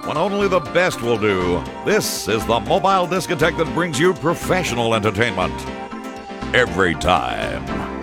when only the best will do. This is the mobile discotheque that brings you professional entertainment every time.